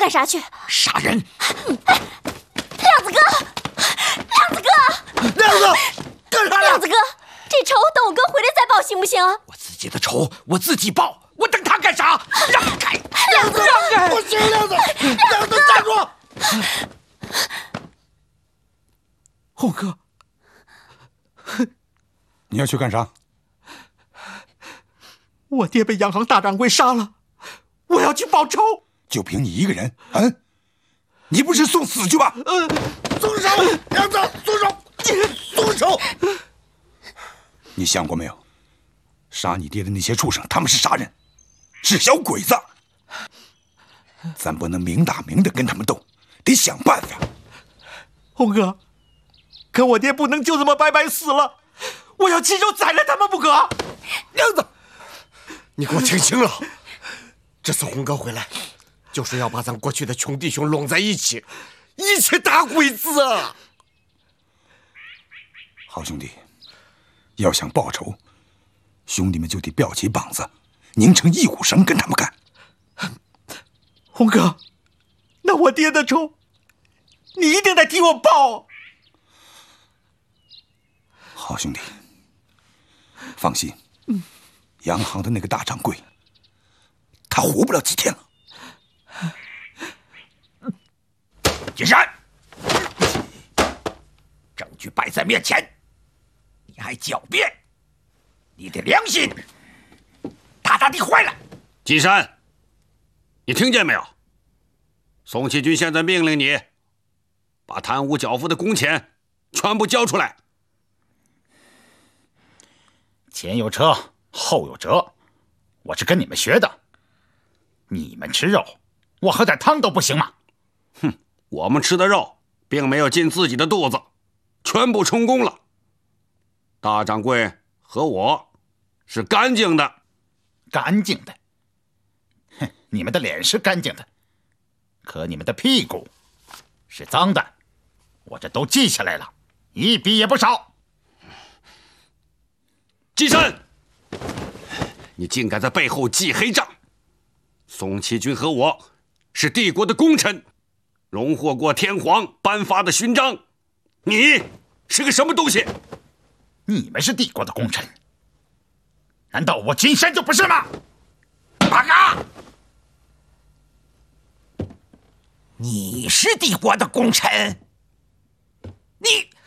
干啥去？ 杀人！ 亮子哥，亮子哥， 亮子，干啥呀？ 亮子哥，这仇等我哥回来再报行不行？ 我自己的仇我自己报，我等他干啥？让开！ 亮子， 让开！不行，亮子，亮子站住！红哥， 你要去干啥？ 我爹被洋行大掌柜杀了，我要去报仇。 就凭你一个人？嗯？你不是送死去吧？ 松手，亮子，松手，松手！ 你想过没有？杀你爹的那些畜生，他们是啥人？是小鬼子。咱不能明打明的跟他们斗，得想办法。 红哥，可我爹不能就这么白白死了，我要亲手宰了他们不可。亮子，你给我听清了，这次红哥回来，就是要把咱过去的穷弟兄拢在一起，一起打鬼子啊！ 好兄弟，要想报仇，兄弟们就得吊起膀子，拧成一股绳跟他们干。 红哥，那我爹的仇，你一定得替我报。 好兄弟，放心，洋行的那个大掌柜，他活不了几天了。 金山，证据摆在面前，你还狡辩，你的良心大大的坏了。 金山，你听见没有？宋启军现在命令你，把贪污缴付的工钱全部交出来。 前有车，后有辙，我是跟你们学的。你们吃肉，我喝点汤都不行吗？ 哼，我们吃的肉并没有进自己的肚子，全部充公了。大掌柜和我是干净的。 干净的？哼，你们的脸是干净的，可你们的屁股是脏的，我这都记下来了，一笔也不少。 金山，你竟敢在背后记黑账！宋启军和我是帝国的功臣，荣获过天皇颁发的勋章。你是个什么东西？ 你们是帝国的功臣，难道我金山就不是吗？ 八嘎！你是帝国的功臣，你